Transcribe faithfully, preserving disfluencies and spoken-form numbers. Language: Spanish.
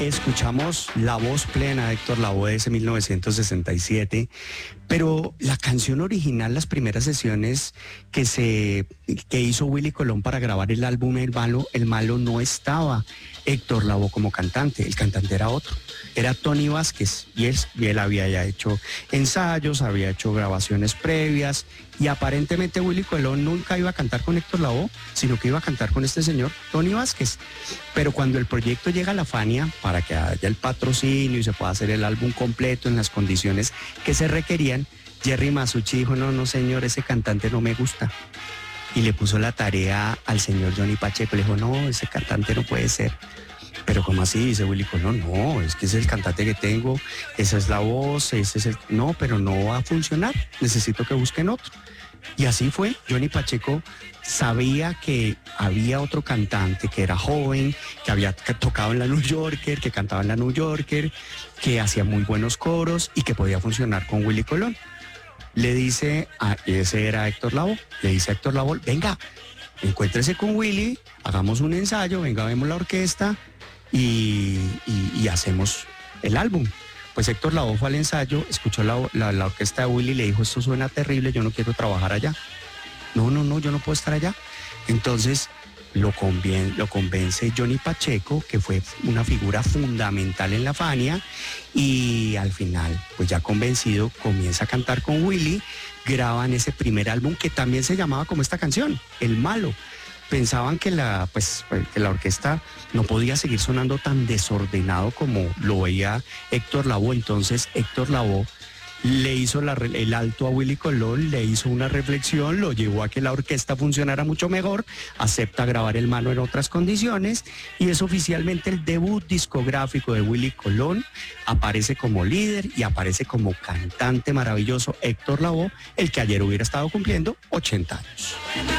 Escuchamos la voz plena de Héctor Lavoe de ese mil novecientos sesenta y siete, pero la canción original, las primeras sesiones que se que hizo Willy Colón para grabar el álbum El Malo, El Malo no estaba Héctor Lavoe como cantante, el cantante era otro, era Tony Vázquez, y él, y él había ya hecho ensayos, había hecho grabaciones previas, y aparentemente Willy Colón nunca iba a cantar con Héctor Lavoe, sino que iba a cantar con este señor Tony Vázquez. Pero cuando el proyecto llega a la Fania, para que haya el patrocinio y se pueda hacer el álbum completo en las condiciones que se requerían, Jerry Masucci dijo, no, no señor, ese cantante no me gusta. Y le puso la tarea al señor Johnny Pacheco, le dijo, no, ese cantante no puede ser. Pero ¿cómo así? Dice Willy Colón, no, es que ese es el cantante que tengo, esa es la voz, ese es el... No, pero no va a funcionar, necesito que busquen otro. Y así fue, Johnny Pacheco sabía que había otro cantante que era joven, que había tocado en la New Yorker, que cantaba en la New Yorker, que hacía muy buenos coros y que podía funcionar con Willy Colón. Le dice, a, ese era Héctor Lavoe, le dice a Héctor Lavoe, venga, encuéntrese con Willy, hagamos un ensayo, venga, vemos la orquesta y, y, y hacemos el álbum. Pues Héctor Lavoe fue al ensayo, escuchó la, la, la orquesta de Willy y le dijo, esto suena terrible, yo no quiero trabajar allá. No, no, no, yo no puedo estar allá. Entonces lo, convien, lo convence Johnny Pacheco, que fue una figura fundamental en la Fania, y al final, pues ya convencido, comienza a cantar con Willy, graban ese primer álbum que también se llamaba como esta canción, El Malo. Pensaban que la, pues, que la orquesta no podía seguir sonando tan desordenado como lo veía Héctor Lavoe. Entonces Héctor Lavoe le hizo la, el alto a Willy Colón, le hizo una reflexión, lo llevó a que la orquesta funcionara mucho mejor, acepta grabar El Malo en otras condiciones, y es oficialmente el debut discográfico de Willy Colón. Aparece como líder y aparece como cantante maravilloso Héctor Lavoe, el que ayer hubiera estado cumpliendo ochenta años.